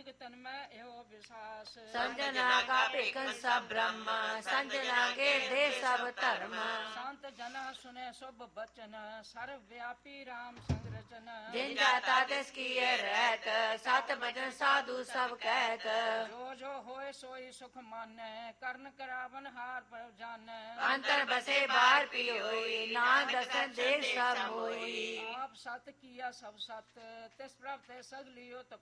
ਨਾਨਕ ਤਨ ਮੈਂ ਇਹੋ ਵਿਸਾਸ ਸੰਜਨਾ ਕਾ ਭਿਕਨ ਸਭ ਬ੍ਰਹਮ ਸੰਜਨਾ ਕੇ ਦੇ ਸਭ ਧਰਮ ਸੰਤ ਜਨਾ ਸੁਨੇ ਸੁਭ ਬਚਨ ਸਰਵ ਵਿਆਪੀ ਰਾਮ ਸੰਗ ਰਚਨ ਜਿਨ ਜਾਤਾ ਤਿਸ ਕੀਏ ਰਹਿਤ ਸਤ ਬਚਨ ਸਾਧੂ ਸਭ ਕਹਿਤ ਜੋ ਜੋ ਹੋਏ ਸੋਈ ਸੁਖ ਮਾਨੈ ਕਰਨ ਕਰਾਵਨ ਹਾਰ ਪ੍ਰਭ ਜਾਨੈ ਅੰਤਰ ਬਸੇ ਬਾਹਰ ਪੀ ਹੋਈ ਨਾ ਦਸਨ ਦੇਖ ਸਭ ਹੋਈ ਆਪ ਸਤ ਕੀਆ ਸਭ ਸਤ ਤਿਸ ਪ੍ਰਭ ਤੇ ਸਗਲਿਓ